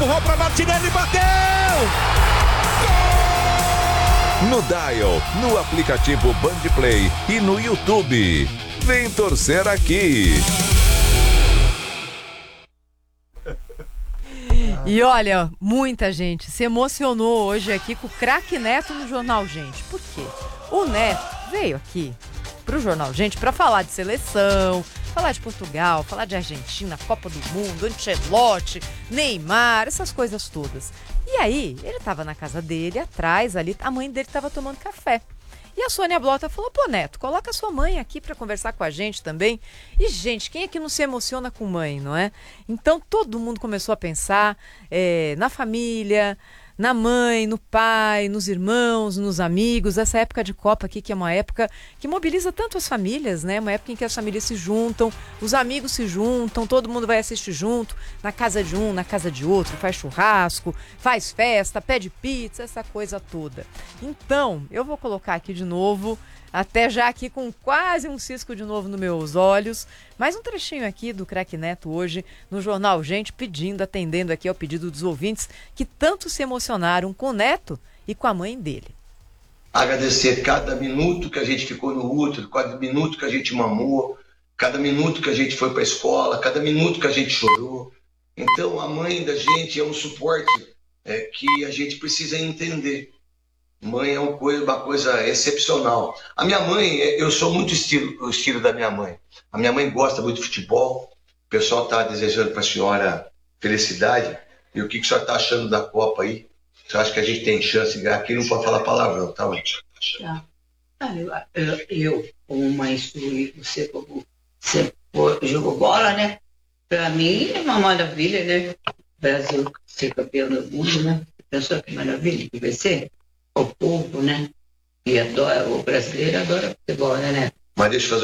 empurrou para Martinelli, bateu! No Dial, no aplicativo Bandplay e no YouTube. Vem torcer aqui. E olha, muita gente se emocionou hoje aqui com o craque Neto no Jornal Gente. Por quê? O Neto veio aqui pro Jornal Gente para falar de seleção, falar de Portugal, falar de Argentina, Copa do Mundo, Ancelotti, Neymar, essas coisas todas. E aí, ele estava na casa dele, atrás ali, a mãe dele estava tomando café. E a Sônia Blota falou, pô, Neto, coloca sua mãe aqui para conversar com a gente também. E, gente, quem é que não se emociona com mãe, não é? Então, todo mundo começou a pensar na família, na mãe, no pai, nos irmãos, nos amigos. Essa época de Copa aqui, que é uma época que mobiliza tanto as famílias, né? Uma época em que as famílias se juntam, os amigos se juntam, todo mundo vai assistir junto, na casa de um, na casa de outro, faz churrasco, faz festa, pede pizza, essa coisa toda. Então, eu vou colocar aqui de novo, até já aqui com quase um cisco de novo nos meus olhos, mais um trechinho aqui do craque Neto hoje no Jornal Gente, atendendo aqui ao pedido dos ouvintes que tanto se emocionaram com o Neto e com a mãe dele. Agradecer cada minuto que a gente ficou no útero, cada minuto que a gente mamou, cada minuto que a gente foi para a escola, cada minuto que a gente chorou. Então a mãe da gente é um suporte que a gente precisa entender. Mãe é uma coisa excepcional. A minha mãe, eu sou muito o estilo da minha mãe. A minha mãe gosta muito de futebol. O pessoal está desejando para a senhora felicidade. E o que a senhora está achando da Copa aí? Você acha que a gente tem chance de ganhar? Aqui não pode falar palavrão, tá, mãe? Eu como mãe sua, você como você jogou bola, né? Para mim é uma maravilha, né? O Brasil ser campeão do mundo, né? Pensou que maravilha que vai ser? O povo, né? E adora, o brasileiro adora futebol, né? Mas deixa eu fazer